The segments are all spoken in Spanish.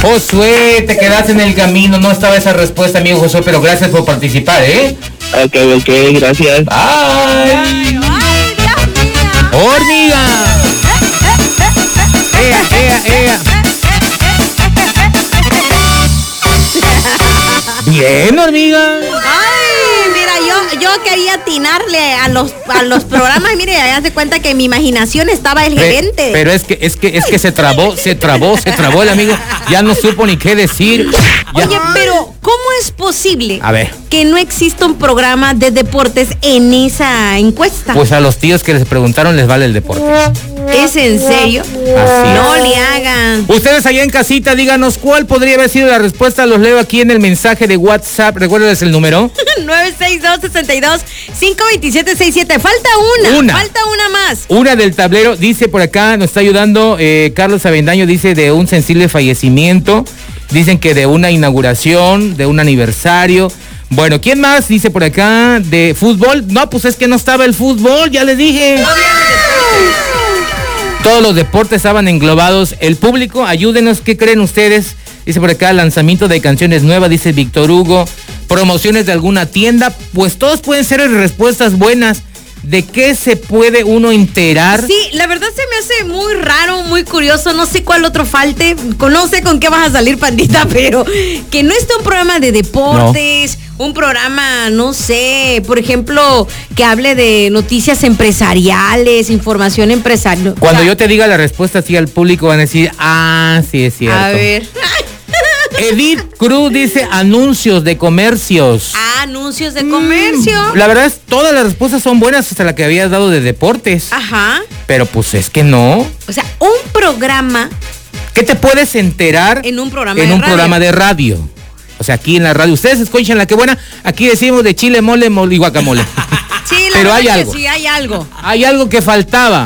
Josué, te quedaste en el camino, no estaba esa respuesta, amigo Josué, pero gracias por participar, ¿eh? Ok, gracias. Bye. Ay, Dios mío. Hormiga. Ea. Bien, hormiga. Ay, mira, yo quería atinarle a los programas. Mire, ya se cuenta que en mi imaginación estaba el gerente. Pero es que se trabó el amigo. Ya no supo ni qué decir. Ya. Oye, pero ¿cómo es posible A ver. que no exista un programa de deportes en esa encuesta? Pues a los tíos que les preguntaron les vale el deporte. ¿Es en serio? Así No es. le hagan. Ustedes allá en casita, díganos cuál podría haber sido la respuesta. Los leo aquí en el mensaje de WhatsApp. Recuérdenles el número. 962-62-527-67. Falta una más. Una del tablero, dice por acá, nos está ayudando Carlos Avendaño, dice de un sensible fallecimiento. Dicen que de una inauguración, de un aniversario. Bueno, ¿quién más? Dice por acá de fútbol. No, pues es que no estaba el fútbol, ya les dije. Todos los deportes estaban englobados. El público, ayúdenos, ¿qué creen ustedes? Dice por acá, lanzamiento de canciones nuevas, dice Víctor Hugo. Promociones de alguna tienda. Pues todos pueden ser respuestas buenas. ¿De qué se puede uno enterar? Sí, la verdad se me hace muy raro, muy curioso. No sé cuál otro falte. No sé con qué vas a salir, pandita, pero que no esté un programa de deportes, un programa, no sé, por ejemplo, que hable de noticias empresariales, información empresarial. Cuando yo te diga la respuesta así al público van a decir, sí es cierto. A ver. Edith Cruz dice anuncios de comercios. Anuncios de comercio. La verdad es todas las respuestas son buenas hasta la que habías dado de deportes. Ajá. Pero pues es que no. O sea, un programa. ¿Qué te puedes enterar en un programa de radio? O sea, aquí en la radio. Ustedes escuchan la que buena. Aquí decimos de chile, mole y guacamole. Sí, pero hay algo. Sí, hay algo. Hay algo que faltaba.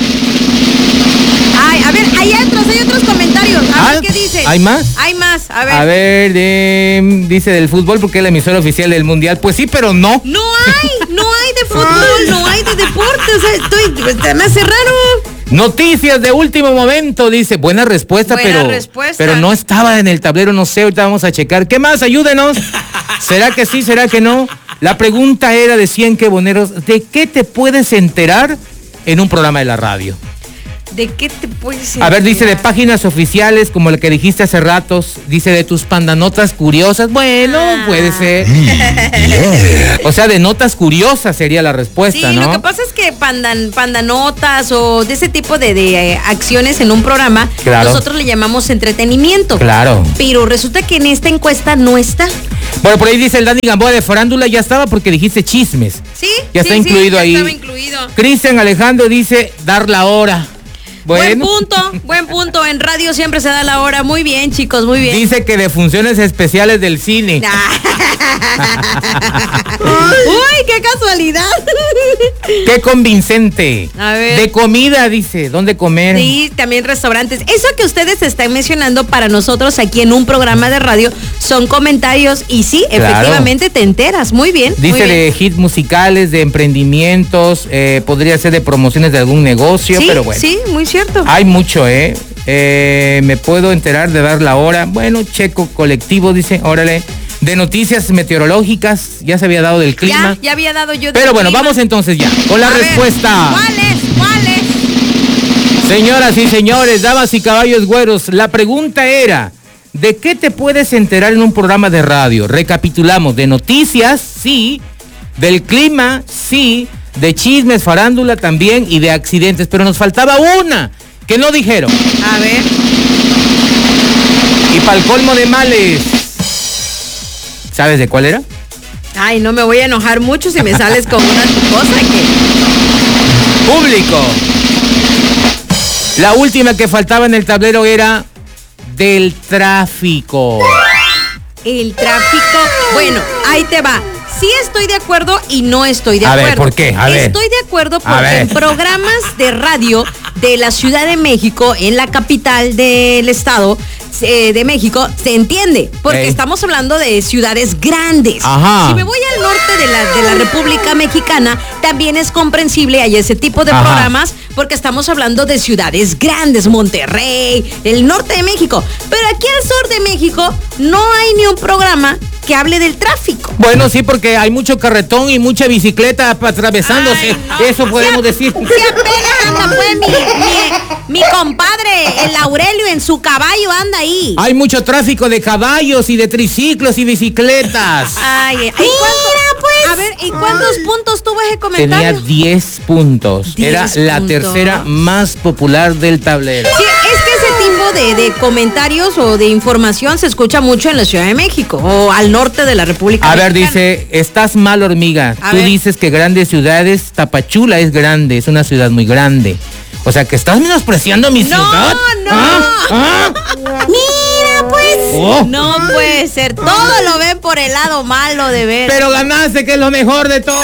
Ay, a ver, hay otros comentarios. A ver qué dicen. ¿Hay más? Hay más, a ver. A ver, dice del fútbol porque es la emisora oficial del mundial. Pues sí, pero no. No hay de fútbol, no hay de deporte. O sea, me hace raro. Noticias de último momento, dice. Buena respuesta, pero no estaba en el tablero, no sé, ahorita vamos a checar. ¿Qué más? Ayúdenos. ¿Será que sí? ¿Será que no? La pregunta era, decían que boneros, ¿de qué te puedes enterar en un programa de la radio? ¿De qué te puedes enterar? A ver, dice de páginas oficiales, como la que dijiste hace ratos, dice de tus pandanotas curiosas. Bueno, puede ser. O sea, de notas curiosas sería la respuesta, sí, ¿no? Lo que pasa es que pandanotas o de ese tipo de acciones en un programa, nosotros le llamamos entretenimiento. Claro. Pero resulta que en esta encuesta no está. Bueno, por ahí dice el Dani Gamboa de farándula, ya estaba porque dijiste chismes. Sí. Ya está incluido ahí. Estaba incluido. Cristian Alejandro dice dar la hora. Bueno. Buen punto. En radio siempre se da la hora. Muy bien, chicos, muy bien. Dice que de funciones especiales del cine. Uy, qué casualidad. Qué convincente. A ver. De comida, dice. ¿Dónde comer? Sí, también restaurantes. Eso que ustedes están mencionando para nosotros aquí en un programa de radio son comentarios y sí, efectivamente te enteras. Muy bien. Dice muy bien. De hits musicales, de emprendimientos, podría ser de promociones de algún negocio, sí, pero bueno. Sí, muy cierto. Hay mucho, me puedo enterar de dar la hora. Bueno, checo colectivo, dice, órale. De noticias meteorológicas, ya se había dado del clima. Ya había dado yo del Pero bueno, clima. vamos entonces ya con la respuesta. ¿Cuál es? Señoras y señores, damas y caballos güeros, la pregunta era, ¿de qué te puedes enterar en un programa de radio? Recapitulamos, de noticias, sí, del clima, sí, de chismes, farándula también y de accidentes, pero nos faltaba una que no dijeron. A ver. Y para el colmo de males, ¿sabes de cuál era? Ay, no me voy a enojar mucho si me sales con una cosa que... Público. La última que faltaba en el tablero era del tráfico. El tráfico, bueno, ahí te va. Sí estoy de acuerdo y no estoy de acuerdo. A ver, ¿por qué? Estoy de acuerdo porque en programas de radio de la Ciudad de México, en la capital del estado, de México se entiende, porque estamos hablando de ciudades grandes. Ajá. Si me voy al norte de la República Mexicana, también es comprensible, hay ese tipo de programas, porque estamos hablando de ciudades grandes, Monterrey, el norte de México. Pero aquí al sur de México no hay ni un programa que hable del tráfico. Bueno, sí, porque hay mucho carretón y mucha bicicleta atravesándose. Ay, no. Eso podemos decir. Si apenas anda, pues, mi compadre, el Aurelio, en su caballo anda ahí. Hay mucho tráfico de caballos y de triciclos y bicicletas. Ay, mira, pues. A ver, ¿y cuántos puntos tuvo ese comentario? Tenía 10 puntos. 10 Era la puntos. tercera más popular del tablero. Sí, es que ese tipo de comentarios o de información se escucha mucho en la Ciudad de México o al norte de la República A ver, Mexicana. dice, estás mal, hormiga. A Tú ver. dices que grandes ciudades, Tapachula es grande, es una ciudad muy grande. O sea, que estás menospreciando mi ciudad. No. Mira, pues. Oh. No puede ser. Todo lo ven por el lado malo de ver. Pero ganaste, que es lo mejor de todo.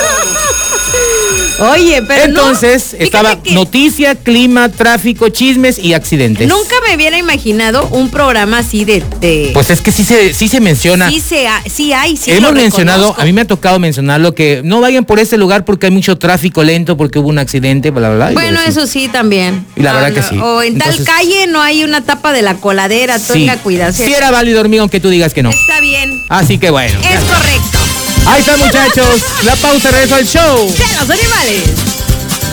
Oye, pero Entonces, no, estaba fíjate que noticia, clima, tráfico, chismes y accidentes. nunca me hubiera imaginado un programa así de Pues es que sí se menciona. sí hay, sí Hemos lo mencionado, reconozco. a mí me ha tocado mencionarlo, que no vayan por ese lugar porque hay mucho tráfico lento, porque hubo un accidente, bla, bla, bla. Bueno, eso sí también. Y la verdad que sí. O en Entonces, tal calle no hay una tapa de la coladera, tenga cuidado. Sí era válido, hormiga, aunque tú digas que no. Está bien. Así que bueno. Es correcto. Ahí está, muchachos. La pausa, regreso al show. De los animales.